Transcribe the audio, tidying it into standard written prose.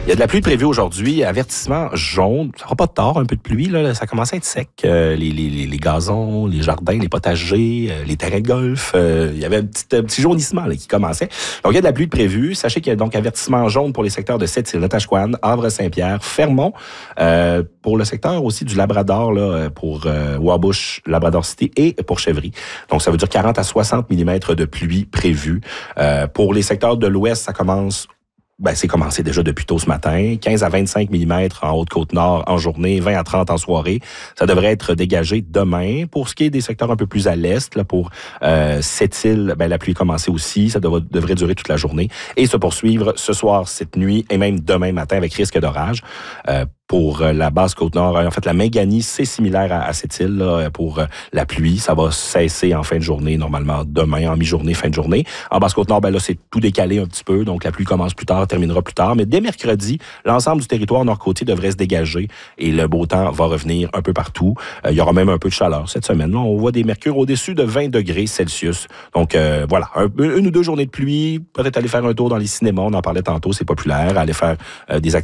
y a de la pluie prévue aujourd'hui. Avertissement jaune. Ça fera pas de tort, un peu de pluie. Là. Ça commence à être sec. Les gazons, les jardins, les potagers, les terrains de golf. Il y avait un petit jaunissement là, qui commençait. Donc, il y a de la pluie prévue. Sachez qu'il y a donc avertissement jaune pour les secteurs de Sept-Îles, Natashquan, Havre-Saint-Pierre, Fermont. Pour le secteur aussi du Labrador, là, pour Wabush, Labrador City et pour Chevry. Donc, ça veut dire 40 à 60 mm de pluie prévue. Pour les secteurs de l'Ouest, ça commence... c'est commencé déjà depuis tôt ce matin. 15 à 25 mm en Haute-Côte-Nord en journée, 20 à 30 en soirée. Ça devrait être dégagé demain. Pour ce qui est des secteurs un peu plus à l'est, là, pour Sept-Îles, la pluie a commencé aussi. Ça devrait durer toute la journée et se poursuivre ce soir, cette nuit et même demain matin avec risque d'orage. Pour la basse Côte-Nord, en fait, la Mingani, c'est similaire à Sept-Îles là, pour la pluie. Ça va cesser en fin de journée, normalement demain, en mi-journée, fin de journée. En basse Côte-Nord, là, c'est tout décalé un petit peu. Donc, la pluie commence plus tard, terminera plus tard. Mais dès mercredi, l'ensemble du territoire nord-côtier devrait se dégager et le beau temps va revenir un peu partout. Il y aura même un peu de chaleur cette semaine. Là, on voit des mercures au-dessus de 20 degrés Celsius. Donc, voilà, une ou deux journées de pluie. Peut-être aller faire un tour dans les cinémas. On en parlait tantôt, c'est populaire. Aller faire des activités